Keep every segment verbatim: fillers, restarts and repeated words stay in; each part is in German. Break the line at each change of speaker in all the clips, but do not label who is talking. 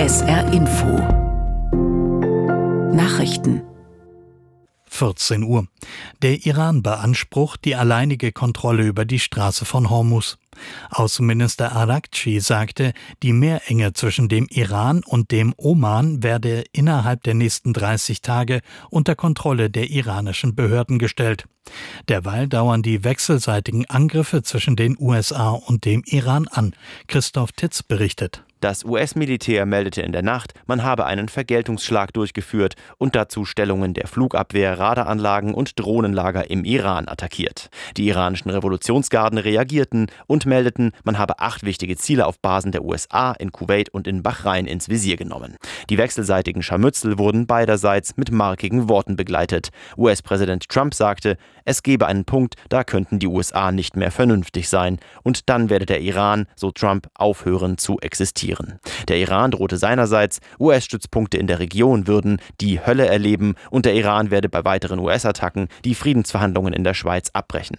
S R Info Nachrichten
vierzehn Uhr. Der Iran beansprucht die alleinige Kontrolle über die Straße von Hormuz. Außenminister Araghchi sagte, die Meerenge zwischen dem Iran und dem Oman werde innerhalb der nächsten dreißig Tage unter Kontrolle der iranischen Behörden gestellt. Derweil dauern die wechselseitigen Angriffe zwischen den U S A und dem Iran an. Christoph Titz berichtet.
Das U S-Militär meldete in der Nacht, man habe einen Vergeltungsschlag durchgeführt und dazu Stellungen der Flugabwehr, Radaranlagen und Drohnenlager im Iran attackiert. Die iranischen Revolutionsgarden reagierten und meldeten, man habe acht wichtige Ziele auf Basen der U S A in Kuwait und in Bahrain ins Visier genommen. Die wechselseitigen Scharmützel wurden beiderseits mit markigen Worten begleitet. U S-Präsident Trump sagte, es gebe einen Punkt, da könnten die U S A nicht mehr vernünftig sein. Und dann werde der Iran, so Trump, aufhören zu existieren. Der Iran drohte seinerseits, U S-Stützpunkte in der Region würden die Hölle erleben und der Iran werde bei weiteren U S-Attacken die Friedensverhandlungen in der Schweiz abbrechen.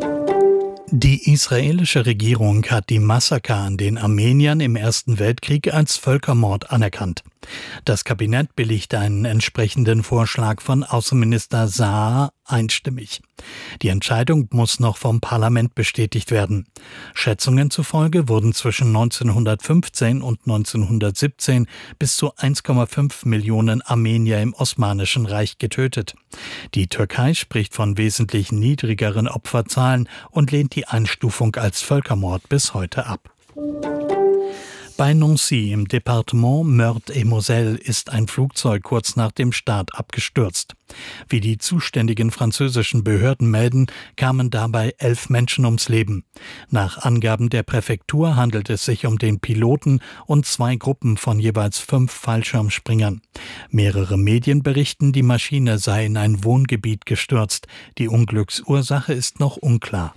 Die israelische Regierung hat die Massaker an den Armeniern im Ersten Weltkrieg als Völkermord anerkannt. Das Kabinett billigte einen entsprechenden Vorschlag von Außenminister Saar einstimmig. Die Entscheidung muss noch vom Parlament bestätigt werden. Schätzungen zufolge wurden zwischen neunzehnhundertfünfzehn und neunzehnhundertsiebzehn bis zu eins Komma fünf Millionen Armenier im Osmanischen Reich getötet. Die Türkei spricht von wesentlich niedrigeren Opferzahlen und lehnt die Einstufung als Völkermord bis heute ab. Bei Nancy im Departement Meurthe-et-Moselle ist ein Flugzeug kurz nach dem Start abgestürzt. Wie die zuständigen französischen Behörden melden, kamen dabei elf Menschen ums Leben. Nach Angaben der Präfektur handelt es sich um den Piloten und zwei Gruppen von jeweils fünf Fallschirmspringern. Mehrere Medien berichten, die Maschine sei in ein Wohngebiet gestürzt. Die Unglücksursache ist noch unklar.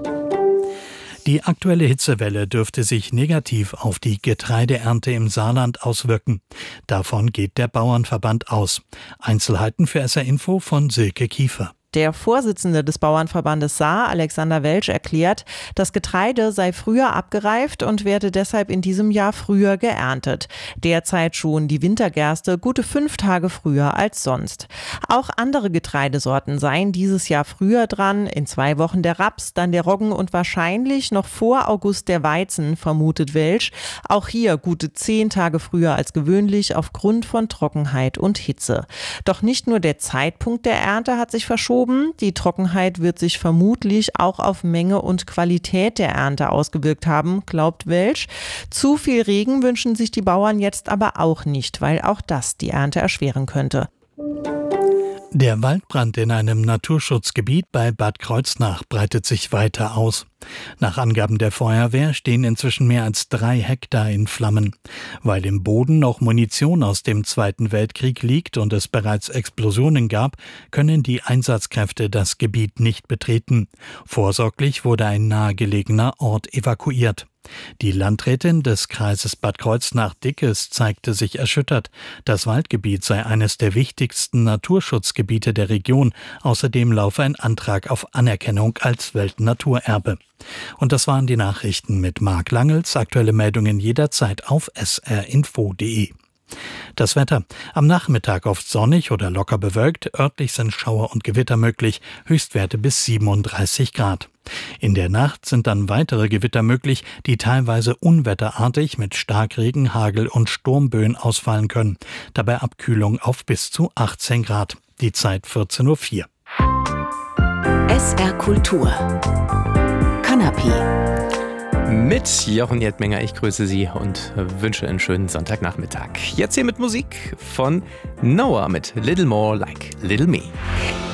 Die aktuelle Hitzewelle dürfte sich negativ auf die Getreideernte im Saarland auswirken. Davon geht der Bauernverband aus. Einzelheiten für S R Info von Silke Kiefer.
Der Vorsitzende des Bauernverbandes Saar, Alexander Welsch, erklärt, das Getreide sei früher abgereift und werde deshalb in diesem Jahr früher geerntet. Derzeit schon die Wintergerste gute fünf Tage früher als sonst. Auch andere Getreidesorten seien dieses Jahr früher dran, in zwei Wochen der Raps, dann der Roggen und wahrscheinlich noch vor August der Weizen, vermutet Welsch. Auch hier gute zehn Tage früher als gewöhnlich aufgrund von Trockenheit und Hitze. Doch nicht nur der Zeitpunkt der Ernte hat sich verschoben. Die Trockenheit wird sich vermutlich auch auf Menge und Qualität der Ernte ausgewirkt haben, glaubt Welsch. Zu viel Regen wünschen sich die Bauern jetzt aber auch nicht, weil auch das die Ernte erschweren könnte.
Der Waldbrand in einem Naturschutzgebiet bei Bad Kreuznach breitet sich weiter aus. Nach Angaben der Feuerwehr stehen inzwischen mehr als drei Hektar in Flammen. Weil im Boden noch Munition aus dem Zweiten Weltkrieg liegt und es bereits Explosionen gab, können die Einsatzkräfte das Gebiet nicht betreten. Vorsorglich wurde ein nahegelegener Ort evakuiert. Die Landrätin des Kreises Bad Kreuznach-Dickes zeigte sich erschüttert. Das Waldgebiet sei eines der wichtigsten Naturschutzgebiete der Region. Außerdem laufe ein Antrag auf Anerkennung als Weltnaturerbe. Und das waren die Nachrichten mit Marc Langels. Aktuelle Meldungen jederzeit auf s r info punkt d e. Das Wetter. Am Nachmittag oft sonnig oder locker bewölkt. Örtlich sind Schauer und Gewitter möglich. Höchstwerte bis siebenunddreißig Grad. In der Nacht sind dann weitere Gewitter möglich, die teilweise unwetterartig mit Starkregen, Hagel und Sturmböen ausfallen können. Dabei Abkühlung auf bis zu achtzehn Grad. Die Zeit vierzehn Uhr vier.
S R Kultur. Kanapé.
Mit Jochen Jedmenger, ich grüße Sie und wünsche einen schönen Sonntagnachmittag. Jetzt hier mit Musik von Noah mit Little More Like Little Me.